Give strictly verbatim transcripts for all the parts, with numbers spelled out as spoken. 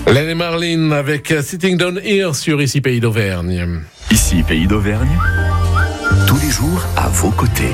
Lenny Marlin avec Sitting Down Here sur Ici Pays d'Auvergne. Ici Pays d'Auvergne, tous les jours à vos côtés.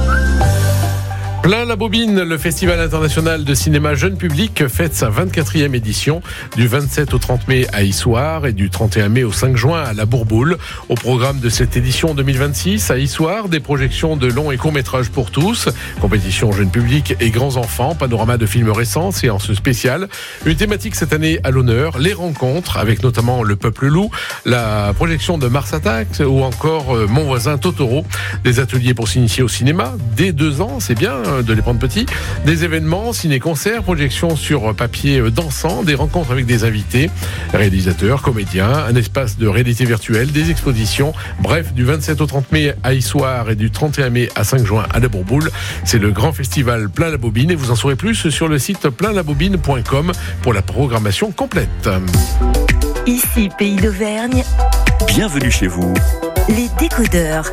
Plein la bobine, le Festival international de cinéma jeune public fête sa vingt-quatrième édition du vingt-sept au trente mai à Issoire et du trente et un mai au cinq juin à la Bourboule. Au programme de cette édition deux mille vingt-six à Issoire, des projections de longs et courts métrages pour tous, compétition jeune public et grands enfants, panorama de films récents, séance spéciale. Une thématique cette année à l'honneur, les rencontres avec notamment Le Peuple Loup, la projection de Mars Attack ou encore Mon voisin Totoro. Des ateliers pour s'initier au cinéma dès deux ans, c'est bien de les prendre petits, des événements, ciné-concerts, projections sur papier dansant, des rencontres avec des invités, réalisateurs, comédiens, un espace de réalité virtuelle, des expositions, bref, du vingt-sept au trente mai à Issoire et du trente et un mai à cinq juin à la Bourboule. C'est le grand festival Plein la Bobine et vous en saurez plus sur le site plein la bobine point com pour la programmation complète. Ici, Pays d'Auvergne. Bienvenue chez vous. Les décodeurs.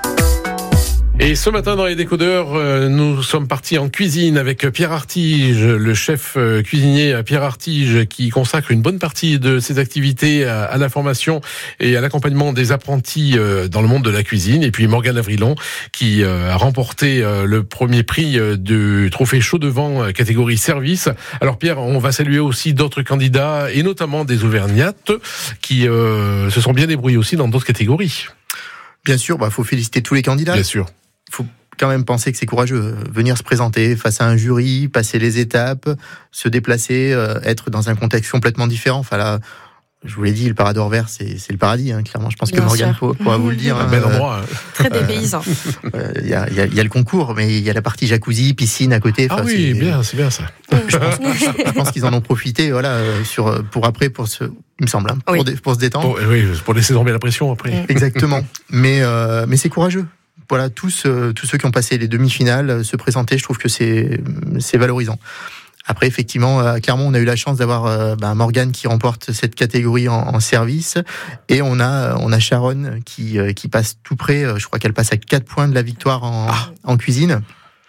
Et ce matin dans les décodeurs, euh, nous sommes partis en cuisine avec Pierre Artige, le chef euh, cuisinier Pierre Artige, qui consacre une bonne partie de ses activités à, à la formation et à l'accompagnement des apprentis euh, dans le monde de la cuisine. Et puis Morgane Avrilon, qui euh, a remporté euh, le premier prix euh, du trophée Chaud de Vent euh, catégorie service. Alors Pierre, on va saluer aussi d'autres candidats et notamment des Auvergnates qui euh, se sont bien débrouillés aussi dans d'autres catégories. Bien sûr, bah faut féliciter tous les candidats. Bien sûr. Il faut quand même penser que c'est courageux. Venir se présenter face à un jury, passer les étapes, se déplacer, euh, être dans un contexte complètement différent. Enfin là, je vous l'ai dit, le Parador Vert, c'est, c'est le paradis, hein, clairement. Je pense Bien que Morgane sûr. pourra vous le dire. Un hein, bel euh, endroit. Très dépaysant. Il y, a, y, a, y a le concours, mais il y a la partie jacuzzi, piscine à côté. Ah oui, c'est... bien, c'est bien ça. Je pense, je pense qu'ils en ont profité, voilà, sur, pour après, pour se, il me semble, hein, Oui. pour, dé, pour se détendre. Pour, oui, pour laisser tomber la pression après. Exactement. Mais, euh, mais c'est courageux. Voilà, tous, euh, tous ceux qui ont passé les demi-finales, euh, se présenter, je trouve que c'est, c'est valorisant. Après, effectivement, à Clermont, on a eu la chance d'avoir euh, bah, Morgane qui remporte cette catégorie en, en service, et on a, on a Sharon qui, euh, qui passe tout près. Euh, je crois qu'elle passe à quatre points de la victoire en, ah. en cuisine.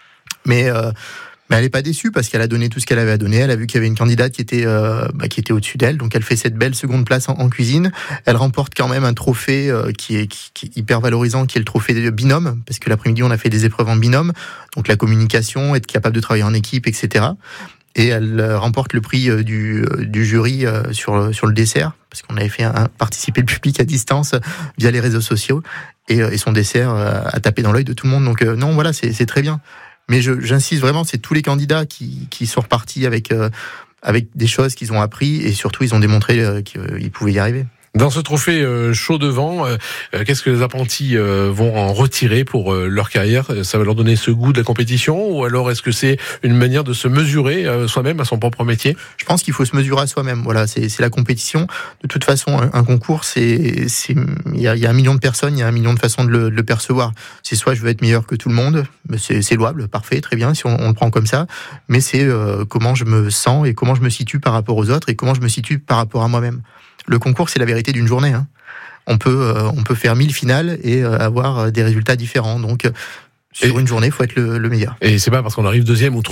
Mais euh, Mais elle n'est pas déçue parce qu'elle a donné tout ce qu'elle avait à donner. Elle a vu qu'il y avait une candidate qui était, euh, bah, qui était au-dessus d'elle. Donc elle fait cette belle seconde place en, en cuisine. Elle remporte quand même un trophée euh, qui, est, qui, qui est hyper valorisant, qui est le trophée de binôme. Parce que l'après-midi, on a fait des épreuves en binôme. Donc la communication, être capable de travailler en équipe, et cetera. Et elle euh, remporte le prix euh, du, euh, du jury euh, sur, sur le dessert. Parce qu'on avait fait un, participer le public à distance euh, via les réseaux sociaux. Et, euh, et son dessert euh, a tapé dans l'œil de tout le monde. Donc euh, non, voilà, c'est, c'est très bien. Mais je, j'insiste vraiment, c'est tous les candidats qui, qui sont repartis avec, euh, avec des choses qu'ils ont appris et surtout ils ont démontré euh, qu'ils pouvaient y arriver. Dans ce trophée euh, Chaud de Vent, euh, qu'est-ce que les apprentis euh, vont en retirer pour euh, leur carrière ? Ça va leur donner ce goût de la compétition ou alors est-ce que c'est une manière de se mesurer euh, soi-même à son propre métier ? Je pense qu'il faut se mesurer à soi-même. Voilà, c'est, c'est la compétition. De toute façon, un, un concours, c'est, c'est, il y a, il y a un million de personnes, il y a un million de façons de le, de le percevoir. C'est soit je veux être meilleur que tout le monde, c'est, c'est louable, parfait, très bien, si on, on le prend comme ça. Mais c'est euh, comment je me sens et comment je me situe par rapport aux autres et comment je me situe par rapport à moi-même. Le concours, c'est la vérité d'une journée. Hein. On peut, euh, on peut faire mille finales et euh, avoir des résultats différents. Donc, euh, sur et une journée, il faut être le, le meilleur. Et c'est pas parce qu'on arrive deuxième ou